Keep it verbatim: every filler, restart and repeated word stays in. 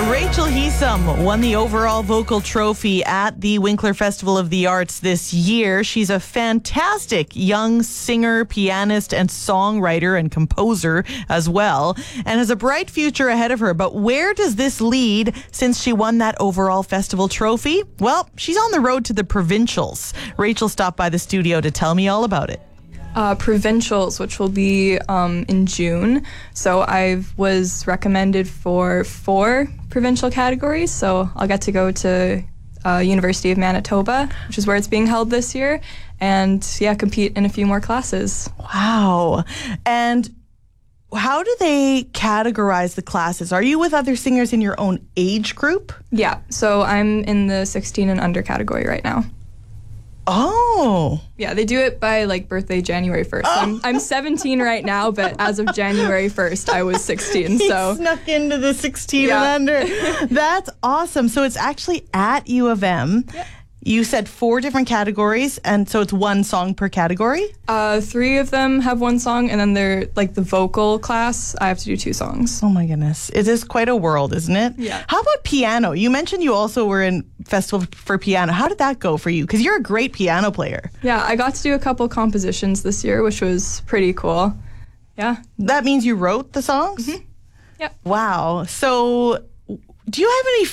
Rachel Heesum won the overall vocal trophy at the Winkler Festival of the Arts this year. She's a fantastic young singer, pianist, and songwriter and composer as well, and has a bright future ahead of her. But where does this lead since she won that overall festival trophy? Well, she's on the road to the provincials. Rachel stopped by the studio to tell me all about it. Uh, provincials, which will be um, in June. So I was recommended for four provincial categories. So I'll get to go to uh, University of Manitoba, which is where it's being held this year, and yeah, compete in a few more classes. Wow. And how do they categorize the classes? Are you with other singers in your own age group? Yeah, so I'm in the sixteen and under category right now. Oh. Yeah, they do it by like birthday January first. Oh. I'm, I'm seventeen right now, but as of January first, I was sixteen. He So snuck into the sixteen Yeah. and under. That's awesome. So it's actually at U of M. Yeah. You said four different categories, and so it's one song per category? uh, three of them have one song, and then they're like the vocal class, I have to do two songs. Oh my goodness. It is quite a world, isn't it? Yeah. How about piano? You mentioned you also were in Festival for Piano. How did that go for you? Because you're a great piano player. Yeah, I got to do a couple compositions this year, which was pretty cool. Yeah. That means you wrote the songs? Mm-hmm. Yeah. Wow. So do you have any